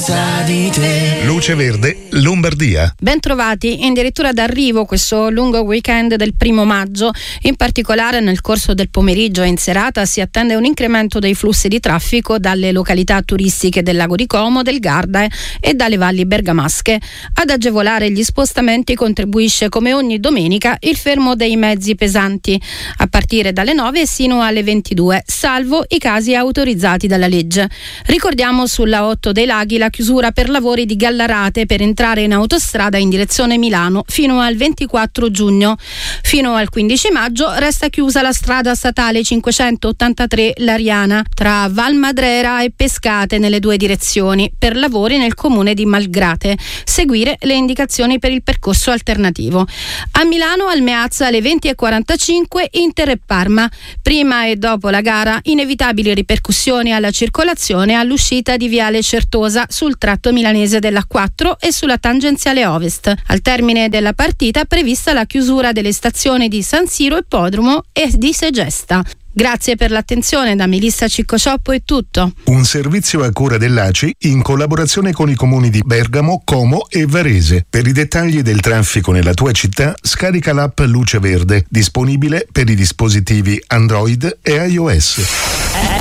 senza di te. Luce Verde, Lombardia. Ben trovati, addirittura d'arrivo questo lungo weekend del 1° maggio. In particolare nel corso del pomeriggio e in serata si attende un incremento dei flussi di traffico dalle località turistiche del Lago di Como, del Garda e dalle valli bergamasche. Ad agevolare gli spostamenti contribuisce come ogni domenica il fermo dei mezzi pesanti a partire dalle 9 sino alle 22, salvo i casi autorizzati dalla legge. Ricordiamo sulla 8 dei Laghi la chiusura per lavori di Gallarate per entrare in autostrada in direzione Milano fino al 24 giugno. Fino al 15 maggio resta chiusa la strada statale 583 Lariana tra Valmadrera e Pescate nelle due direzioni per lavori nel comune di Malgrate. Seguire le indicazioni per il percorso alternativo. A Milano al Meazza alle 20:45 Inter e Parma. Prima e dopo la gara inevitabili ripercussioni alla circolazione all'uscita di Viale Certosa sul tratto milanese della 4 e sulla tangenziale ovest. Al termine della partita prevista la chiusura delle stazioni di San Siro Ippodromo e di Segesta. Grazie per l'attenzione, da Melissa Ciccocioppo è tutto. Un servizio a cura dell'ACI in collaborazione con i comuni di Bergamo, Como e Varese. Per i dettagli del traffico nella tua città, scarica l'app Luce Verde, disponibile per i dispositivi Android e iOS.